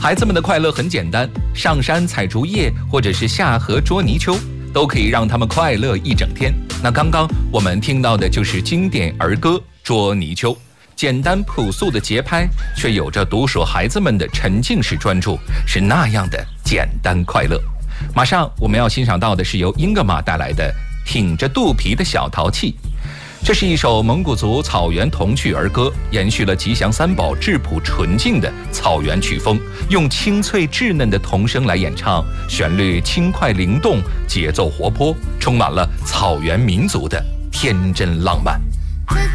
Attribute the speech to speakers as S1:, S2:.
S1: 孩子们的快乐很简单，上山采竹叶，或者是下河捉泥鳅，都可以让他们快乐一整天。那刚刚我们听到的就是经典儿歌《捉泥鳅》，简单朴素的节拍，却有着独属孩子们的沉浸式专注，是那样的简单快乐。马上我们要欣赏到的是由英格玛带来的《挺着肚皮的小淘气》。这是一首蒙古族草原童趣儿歌，延续了吉祥三宝质朴纯净的草原曲风，用清脆稚嫩的童声来演唱，旋律轻快灵动，节奏活泼，充满了草原民族的天真浪漫。